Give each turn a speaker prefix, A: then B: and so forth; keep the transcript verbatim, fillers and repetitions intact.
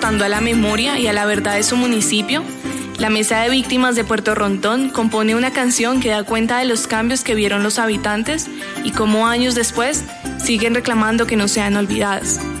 A: aportando a la memoria y a la verdad de su municipio, la Mesa de Víctimas de Puerto Rontón compone una canción que da cuenta de los cambios que vieron los habitantes y cómo años después siguen reclamando que no sean olvidadas.